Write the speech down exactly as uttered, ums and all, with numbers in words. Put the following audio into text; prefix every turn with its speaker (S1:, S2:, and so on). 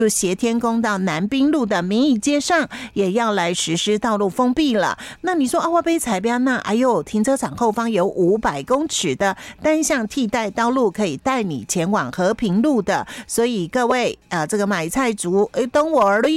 S1: 协天宫到南滨路的民意街上也要来实施道路封闭了。那你说啊，我被踩边那，哎呦，停车场后方有五百公尺的单向替代道路可以带你前往和平路的，所以各位啊、呃，这个买菜族，哎，等我而立。